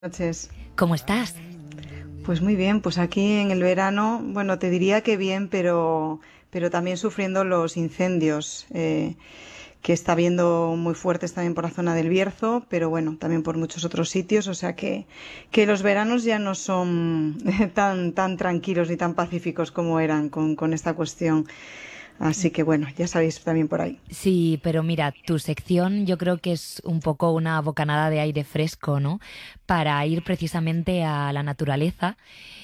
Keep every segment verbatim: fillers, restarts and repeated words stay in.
Noches. ¿Cómo estás? Pues muy bien, pues aquí en el verano, bueno, te diría que bien, pero, pero también sufriendo los incendios eh, que está habiendo muy fuertes también por la zona del Bierzo, pero bueno, también por muchos otros sitios, o sea que, que los veranos ya no son tan, tan tranquilos ni tan pacíficos como eran con, con esta cuestión. Así que bueno, ya sabéis también por ahí. Sí, pero mira, tu sección yo creo que es un poco una bocanada de aire fresco, ¿no? Para ir precisamente a la naturaleza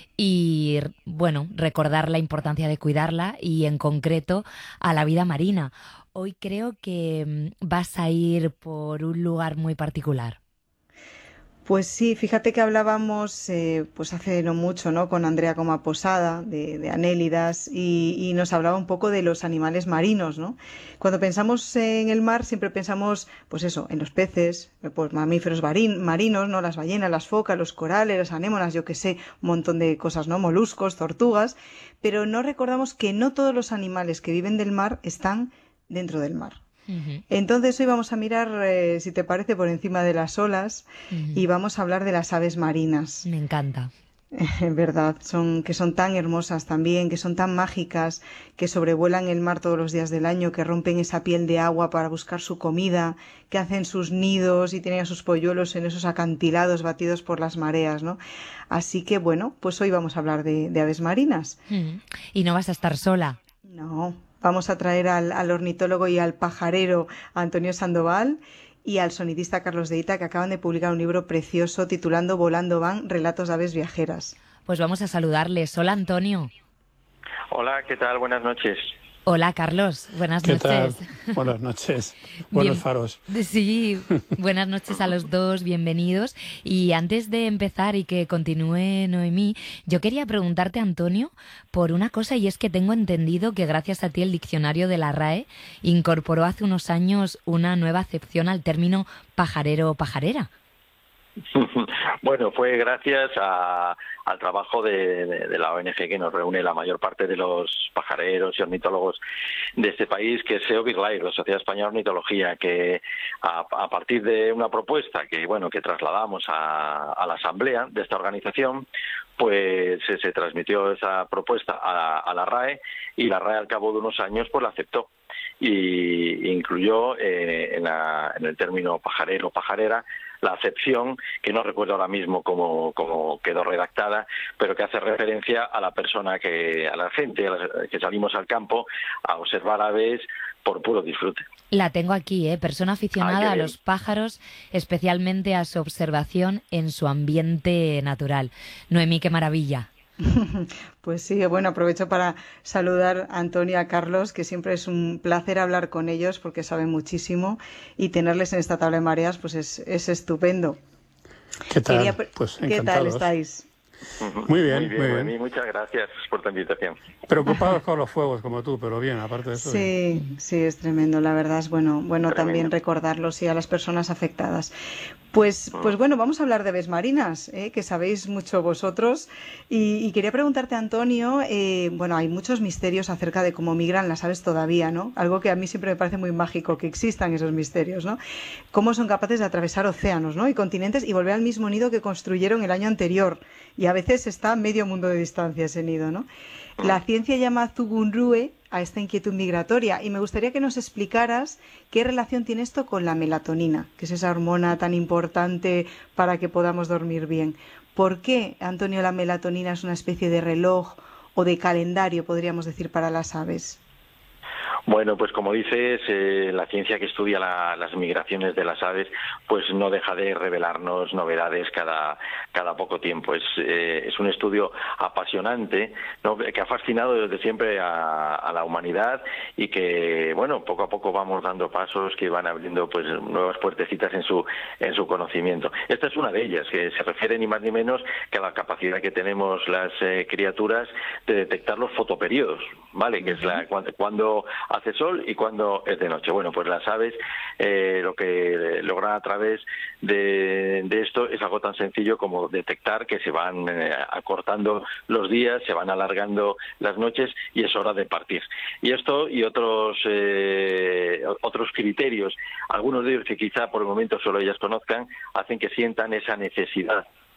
y, bueno, recordar la importancia de cuidarla y en concreto a la vida marina. Hoy creo que mm, vas a ir por un lugar muy particular. Pues sí, fíjate que hablábamos eh, pues hace no mucho, ¿no? Con Andrea Coma Posada de, de Anélidas y, y nos hablaba un poco de los animales marinos, ¿no? Cuando pensamos en el mar siempre pensamos, pues eso, en los peces, eh, pues mamíferos marin- marinos, ¿no? Las ballenas, las focas, los corales, las anémonas, yo qué sé, un montón de cosas, ¿no? Moluscos, tortugas, pero no recordamos que no todos los animales que viven del mar están dentro del mar. Ujú, Entonces hoy vamos a mirar, eh, si te parece, por encima de las olas ujú. y vamos a hablar de las aves marinas. Me encanta. En verdad, son que son tan hermosas también, que son tan mágicas, que sobrevuelan el mar todos los días del año, que rompen esa piel de agua para buscar su comida, que hacen sus nidos y tienen a sus polluelos en esos acantilados batidos por las mareas, ¿no? Así que bueno, pues hoy vamos a hablar de, de aves marinas. Ujú. Y no vas a estar sola. No, vamos a traer al, al ornitólogo y al pajarero Antonio Sandoval y al sonidista Carlos de Ita, que acaban de publicar un libro precioso titulando Volando van, relatos de aves viajeras. Pues vamos a saludarles. Hola, Antonio. Hola, ¿qué tal? Buenas noches. Hola, Carlos. Buenas ¿Qué tal? noches. Buenas noches. Buenos Bien, faros. sí, buenas noches a los dos, bienvenidos. Y antes de empezar y que continúe Noemí, yo quería preguntarte, Antonio, por una cosa, y es que tengo entendido que gracias a ti el diccionario de la R A E incorporó hace unos años una nueva acepción al término pajarero o pajarera. Bueno, fue gracias a, al trabajo de, de, de la O N G que nos reúne la mayor parte de los pajareros y ornitólogos de este país, que es S E O BirdLife, la Sociedad Española de Ornitología, que a, a partir de una propuesta que bueno que trasladamos a, a la asamblea de esta organización, pues se, se transmitió esa propuesta a, a la R A E y la R A E al cabo de unos años pues la aceptó y incluyó eh, en, la, en el término pajarero o pajarera la acepción, que no recuerdo ahora mismo cómo, cómo quedó redactada, pero que hace referencia a la persona, que a la gente a la, que salimos al campo a observar aves por puro disfrute. La tengo aquí, ¿eh? Persona aficionada Ah, a los pájaros, especialmente a su observación en su ambiente natural. Noemí, qué maravilla. Pues sí, bueno, aprovecho para saludar a Antonio y a Carlos, que siempre es un placer hablar con ellos porque saben muchísimo y tenerles en esta tabla de mareas pues es, es estupendo. ¿Qué Quería, tal? Pues ¿qué tal encantados. estáis? Muy bien, muy bien, muy Noemí, bien. muchas gracias por tu invitación. Preocupados con los fuegos como tú, pero bien, aparte de eso, bien. Sí, sí, es tremendo, la verdad es bueno, bueno también Tremendo. recordarlos y a las personas afectadas. Pues, pues bueno, vamos a hablar de aves marinas, ¿eh? Que sabéis mucho vosotros. Y, y quería preguntarte, Antonio, eh, bueno, hay muchos misterios acerca de cómo migran las aves todavía, ¿no? Algo que a mí siempre me parece muy mágico, que existan esos misterios, ¿no? Cómo son capaces de atravesar océanos, ¿no? Y continentes y volver al mismo nido que construyeron el año anterior. Y a veces está a medio mundo de distancia ese nido, ¿no? La ciencia llama Zugunrue a esta inquietud migratoria y me gustaría que nos explicaras qué relación tiene esto con la melatonina, que es esa hormona tan importante para que podamos dormir bien. ¿Por qué, Antonio, la melatonina es una especie de reloj o de calendario, podríamos decir, para las aves? Bueno, pues como dices, eh, la ciencia que estudia la, las migraciones de las aves, pues no deja de revelarnos novedades cada, cada poco tiempo. Es, eh, es un estudio apasionante, ¿no?, que ha fascinado desde siempre a, a la humanidad y que, bueno, poco a poco vamos dando pasos que van abriendo pues nuevas puertecitas en su, en su conocimiento. Esta es una de ellas, que se refiere ni más ni menos que a la capacidad que tenemos las eh, criaturas de detectar los fotoperiodos, ¿vale? Que es la, cuando, cuando hace sol y cuando es de noche. Bueno, pues las aves eh, lo que logran a través de, de esto es algo tan sencillo como detectar que se van eh, acortando los días, se van alargando las noches y es hora de partir. Y esto y otros eh, otros criterios, algunos de ellos que quizá por el momento solo ellas conozcan, hacen que sientan esa necesidad